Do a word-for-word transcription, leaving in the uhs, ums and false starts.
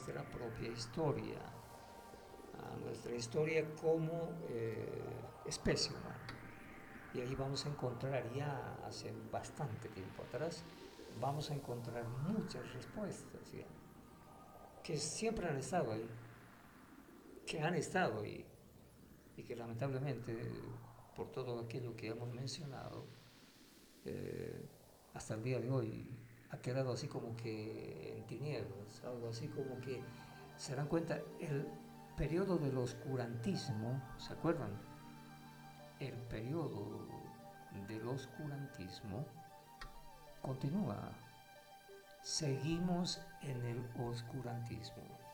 nuestra propia historia, a nuestra historia como eh, especie humana. Y ahí vamos a encontrar ya hace bastante tiempo atrás, vamos a encontrar muchas respuestas ya, que siempre han estado ahí, que han estado ahí y que lamentablemente por todo aquello que hemos mencionado, eh, hasta el día de hoy ha quedado así como que en tinieblas, algo así como que se dan cuenta el periodo del oscurantismo, ¿se acuerdan? El periodo del oscurantismo continúa. Seguimos en el oscurantismo.